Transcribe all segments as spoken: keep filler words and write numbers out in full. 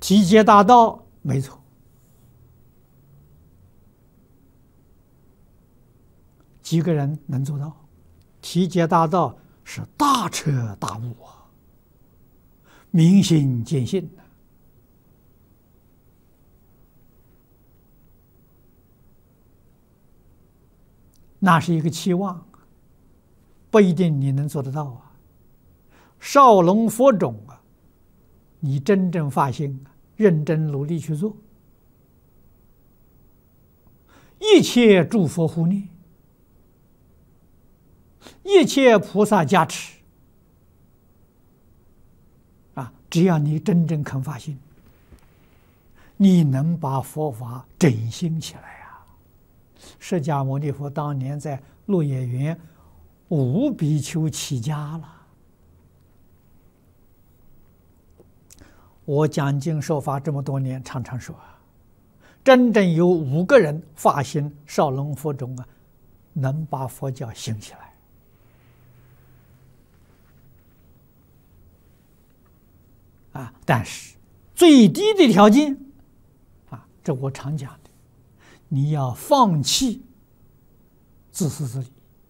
体解大道没错，几个人能做到？体解大道是大彻大悟啊，明心见性的。那是一个期望，不一定你能做得到啊。少龙佛种啊，你真正发心，认真努力去做，一切诸佛护念，一切菩萨加持啊！只要你真正肯发心，你能把佛法振兴起来啊！释迦牟尼佛当年在鹿野园五比丘起家了。我讲经说法这么多年，常常说啊，真正有五个人发心少龙佛种啊，能把佛教兴起来啊。但是最低的条件啊，这我常讲的，你要放弃自私自利，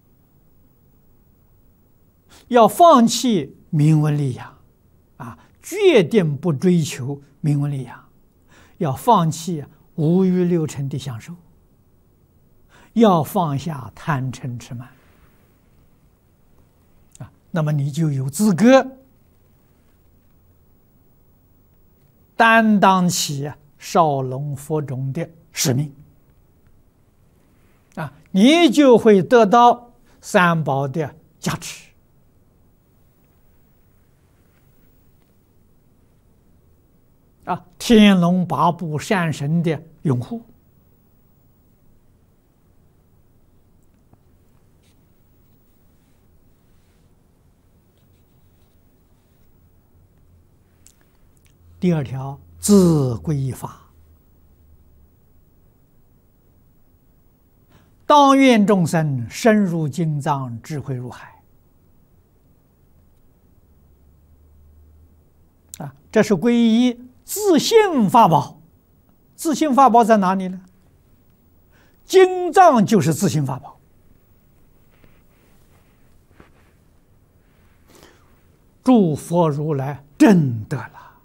要放弃名闻利养啊。决定不追求名闻利养，要放弃五欲六尘的享受，要放下贪嗔痴慢啊，那么你就有资格担当起少龙佛种的使命啊，你就会得到三宝的加持。啊，天龙八部善神的拥护，第二条，自归依法，当愿众生深入经藏，智慧入海。啊，这是皈依自性法宝。自性法宝在哪里呢？经藏就是自性法宝。诸佛如来证得了，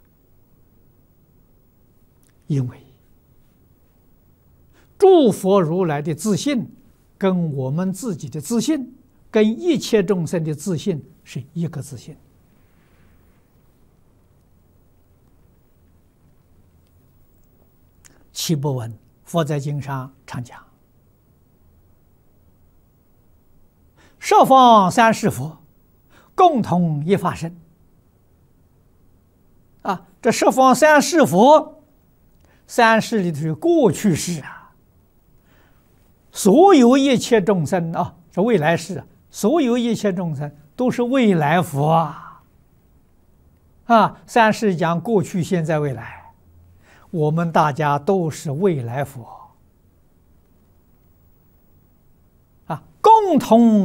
因为诸佛如来的自信跟我们自己的自信，跟一切众生的自信是一个自信。七不闻，佛在经上常讲，十方三世佛共同一法身。啊，这十方三世佛，三世里头是过去世啊，所有一切众生啊，是未来世，所有一切众生都是未来佛啊。啊，三世讲过去、现在、未来。我们大家都是未来佛啊，共同